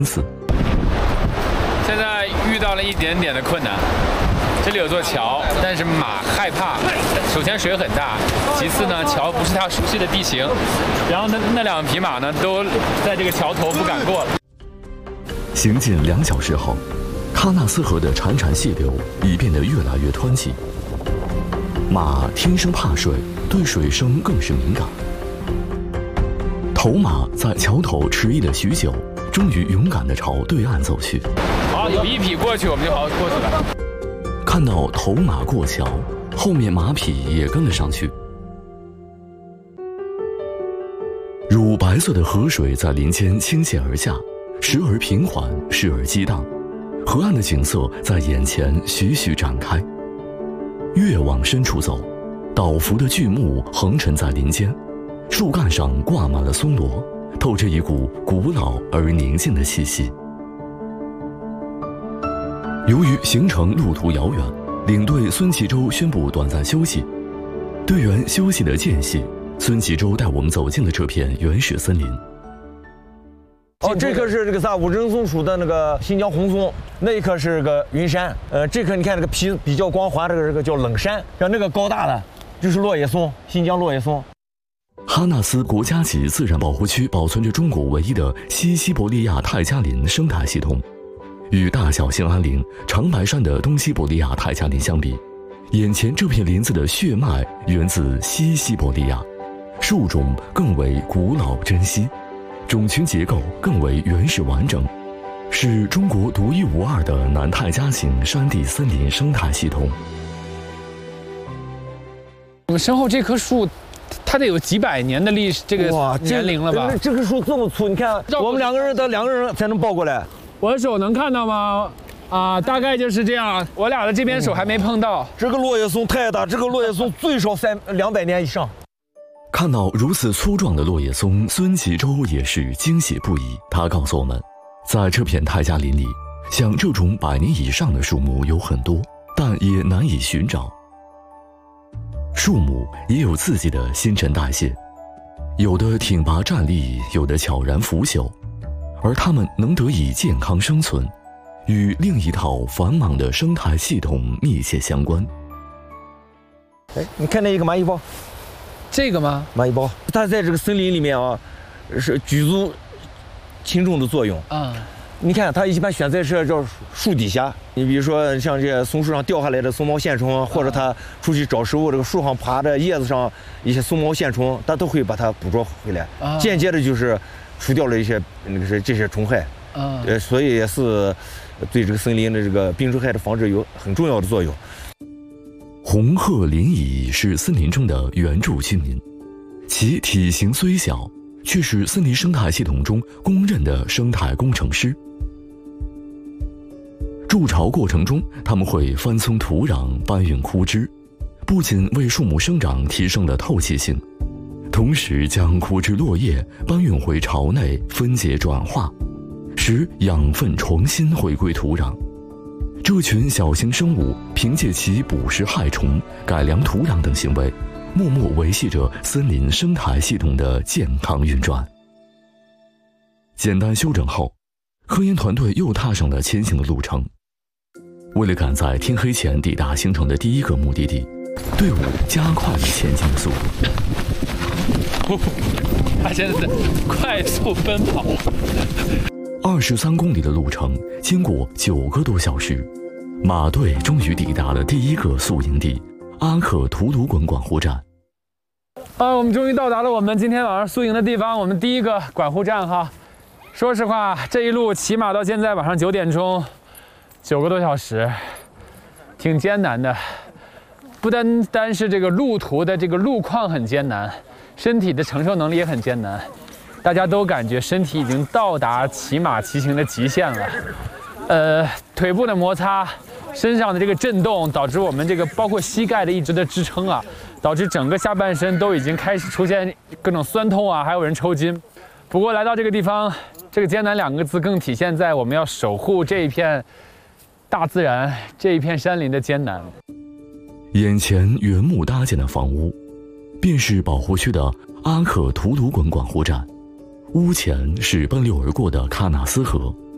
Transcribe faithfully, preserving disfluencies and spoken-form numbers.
寺。 现在遇到了一点点的困难，这里有座桥，但是马害怕。首先水很大，其次呢，桥不是他熟悉的地形，然后那那两匹马呢，都在这个桥头不敢过。 行进两小时后，喀纳斯河的潺潺细流已变得越来越湍急。马天生怕水，对水声更是敏感。头马在桥头迟疑了许久，终于勇敢地朝对岸走去。 好，有一匹过去，我们就好过去了。 看到头马过桥，后面马匹也跟了上去。乳白色的河水在林间倾泻而下，时而平缓，时而激荡。河岸的景色在眼前徐徐展开。越往深处走，倒伏的巨木横陈在林间，树干上挂满了松萝，透着一股古老而宁静的气息。由于行程路途遥远，领队孙其洲宣布短暂休息。队员休息的间隙，孙其洲带我们走进了这片原始森林。 哦，这棵是这个啥五仁松属的那个新疆红松，那一棵是个云杉，呃，这棵你看这个皮比较光滑，这个这个叫冷杉，像那个高大的就是落叶松，新疆落叶松。 哈纳斯国家级自然保护区保存着中国唯一的西西伯利亚泰加林生态系统。与大小兴安岭、长白山的东西伯利亚泰加林相比，眼前这片林子的血脉源自西西伯利亚，树种更为古老珍稀，种群结构更为原始完整，是中国独一无二的南泰加型山地森林生态系统。 我们身后这棵树，它得有几百年的历史，这个年龄了吧？ 这棵树这么粗，你看我们两个人得两个人才能抱过来。 我的手能看到吗？啊，大概就是这样。我俩的这边手还没碰到。 嗯、这个落叶松太大，这个落叶松最少三两百年以上。 看到如此粗壮的落叶松，孙其洲也是惊喜不已。他告诉我们，在这片泰加林里，像这种百年以上的树木有很多，但也难以寻找。树木也有自己的新陈代谢，有的挺拔站立，有的悄然腐朽，而它们能得以健康生存，与另一套繁忙的生态系统密切相关。 哎，你看那一个蚂蚁包， 这个吗？ 蚂蚁包，它在这个森林里面啊，是举足轻重的作用啊。你看，它一般选在是叫树底下。你比如说，像这些松树上掉下来的松毛线虫，或者它出去找食物，这个树上爬的叶子上一些松毛线虫，它都会把它捕捉回来，啊、间接的就是除掉了一些那个是这些虫害。啊，呃，所以也是对这个森林的这个病虫害的防治有很重要的作用。 红褐林蚁是森林中的原住居民，其体型虽小，却是森林生态系统中公认的生态工程师。筑巢过程中，它们会翻松土壤，搬运枯枝，不仅为树木生长提升了透气性，同时将枯枝落叶搬运回巢内分解转化，使养分重新回归土壤。这群小型生物凭借其捕食害虫、改良土壤等行为，默默维系着森林生态系统的健康运转。简单休整后，科研团队又踏上了前行的路程。为了赶在天黑前抵达行程的第一个目的地，队伍加快了前进的速度。 他现在在快速奔跑。 二十三公里的路程，经过九个多小时，马队终于抵达了第一个宿营地——阿克图鲁滚管护站。 啊，我们终于到达了我们今天晚上宿营的地方，我们第一个管护站哈。说实话，这一路骑马到现在晚上九点钟。九个多小时，挺艰难的。不单单是这个路途的这个路况很艰难，身体的承受能力也很艰难。大家都感觉身体已经到达骑马骑行的极限了。呃，腿部的摩擦，身上的这个震动，导致我们这个包括膝盖的一直的支撑啊，导致整个下半身都已经开始出现各种酸痛啊，还有人抽筋。不过来到这个地方，这个艰难两个字更体现在我们要守护这一片大自然，这一片山林的艰难。 眼前原木搭建的房屋，便是保护区的阿克图鲁滚管护站，屋前是奔流而过的喀纳斯河。